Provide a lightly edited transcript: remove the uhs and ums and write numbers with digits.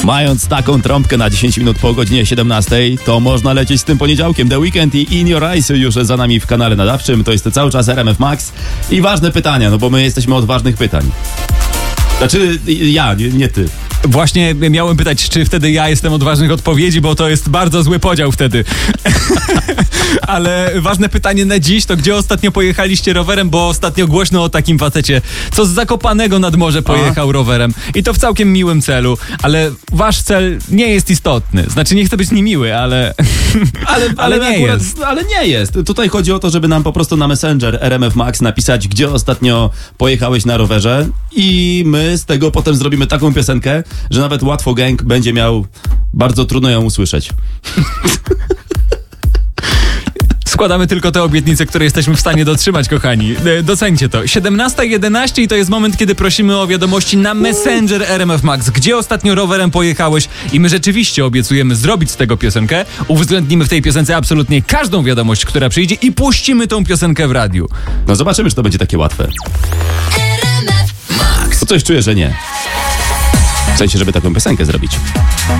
Mając taką trąbkę na 10 minut po godzinie 17, to można lecieć z tym poniedziałkiem. The Weekend i In Your Eyes już za nami w kanale nadawczym. To jest cały czas RMF Max. I ważne pytania, no bo my jesteśmy od ważnych pytań. Znaczy ja, nie ty. Właśnie miałem pytać, czy wtedy ja jestem od ważnych odpowiedzi, bo to jest bardzo zły podział wtedy. Ale ważne pytanie na dziś to gdzie ostatnio pojechaliście rowerem, bo ostatnio głośno o takim facecie, co z Zakopanego nad morze pojechał rowerem. I to w całkiem miłym celu, ale wasz cel nie jest istotny. Znaczy nie chcę być niemiły, ale nie jest. Ale nie jest. Tutaj chodzi o to, żeby nam po prostu na Messenger RMF Max napisać, gdzie ostatnio pojechałeś na rowerze i my z tego potem zrobimy taką piosenkę, że nawet Łatwo Gang będzie miał bardzo trudno ją usłyszeć. Składamy tylko te obietnice, które jesteśmy w stanie dotrzymać, kochani. Doceńcie to. 17:11 i to jest moment, kiedy prosimy o wiadomości na Messenger RMF Max. Gdzie ostatnio rowerem pojechałeś? I my rzeczywiście obiecujemy zrobić z tego piosenkę. Uwzględnimy w tej piosence absolutnie każdą wiadomość, która przyjdzie i puścimy tą piosenkę w radiu. No zobaczymy, czy to będzie takie łatwe. To coś czuję, że nie. W sensie, żeby taką piosenkę zrobić.